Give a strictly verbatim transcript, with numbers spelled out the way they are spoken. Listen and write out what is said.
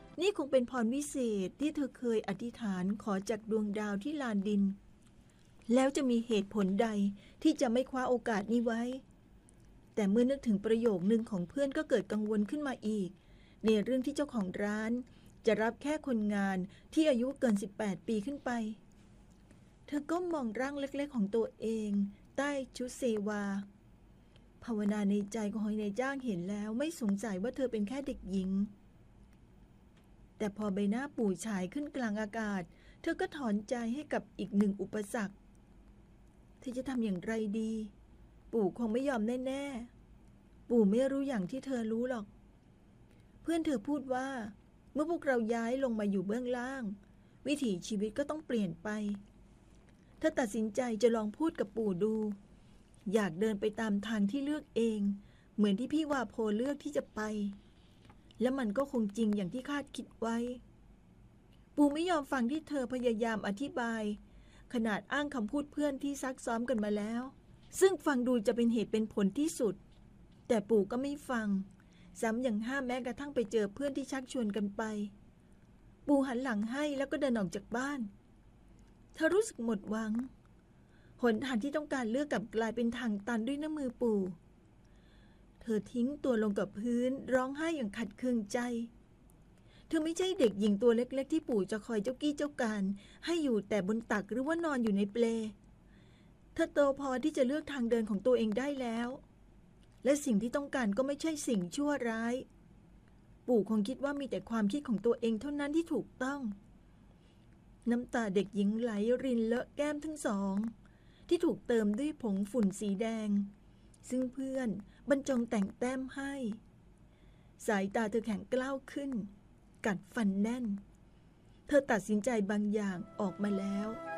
นี่คงเป็นพรวิเศษที่เธอเคยอธิษฐานขอจากดวงดาวที่ลานดินแล้วจะมีเหตุผลใดที่จะไม่คว้าโอกาสนี้ไว้แต่เมื่อนึกถึงประโยคนึงของเพื่อนก็เกิดกังวลขึ้นมาอีกในเรื่องที่เจ้าของร้านจะรับแค่คนงานที่อายุเกินสิบแปดปีขึ้นไปเธอก็มองร่างเล็กๆของตัวเองใต้ชุดเซวาภาวนาในใจของนายจ้างเห็นแล้วไม่สงสัยว่าเธอเป็นแค่เด็กหญิงแต่พอใบหน้าปู่ฉายขึ้นกลางอากาศเธอก็ถอนใจให้กับอีกหนึ่งอุปสรรคเธอจะทำอย่างไรดีปู่คงไม่ยอมแน่ๆปู่ไม่รู้อย่างที่เธอรู้หรอกเพื่อนเธอพูดว่าเมื่อพวกเราย้ายลงมาอยู่เบื้องล่างวิถีชีวิตก็ต้องเปลี่ยนไปเธอตัดสินใจจะลองพูดกับปู่ดูอยากเดินไปตามทางที่เลือกเองเหมือนที่พี่วาโพเลือกที่จะไปและมันก็คงจริงอย่างที่คาดคิดไว้ปู่ไม่ยอมฟังที่เธอพยายามอธิบายขนาดอ้างคำพูดเพื่อนที่ซักซ้อมกันมาแล้วซึ่งฟังดูจะเป็นเหตุเป็นผลที่สุดแต่ปู่ก็ไม่ฟังซ้ำยังห้ามแม้กระทั่งไปเจอเพื่อนที่ชักชวนกันไปปู่หันหลังให้แล้วก็เดินออกจากบ้านเธอรู้สึกหมดหวังหนทางที่ต้องการเลือกกลับกลายเป็นทางตันด้วยน้ำมือปู่เธอทิ้งตัวลงกับพื้นร้องไห้อย่างขัดเคืองใจเธอไม่ใช่เด็กหญิงตัวเล็กๆที่ปู่จะคอยเจ้ากี้เจ้าการให้อยู่แต่บนตักหรือว่านอนอยู่ในเปลเธอโตพอที่จะเลือกทางเดินของตัวเองได้แล้วและสิ่งที่ต้องการก็ไม่ใช่สิ่งชั่วร้ายปู่คงคิดว่ามีแต่ความคิดของตัวเองเท่านั้นที่ถูกต้องน้ำตาเด็กหญิงไหลรินเลอะแก้มทั้งสองที่ถูกเติมด้วยผงฝุ่นสีแดงซึ่งเพื่อนบรรจงแต่งแต้มให้สายตาเธอแข็งกล้าวขึ้นกัดฟันแน่นเธอตัดสินใจบางอย่างออกมาแล้ว